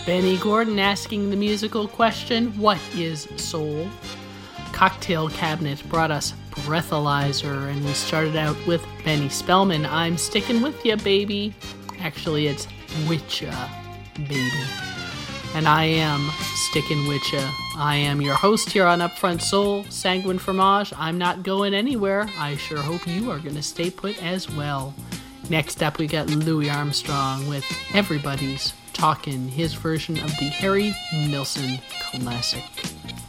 Benny Gordon asking the musical question, what is soul? Cocktail Cabinet brought us Breathalyzer, and we started out with Benny Spellman, I'm Sticking With Ya, Baby. Actually, it's Witcha, baby. And I am Stickin' Witcha. I am your host here on Upfront Soul, Sanguine Fromage. I'm not going anywhere. I sure hope you are going to stay put as well. Next up, we got Louis Armstrong with Everybody's Talkin', his version of the Harry Nilsson classic.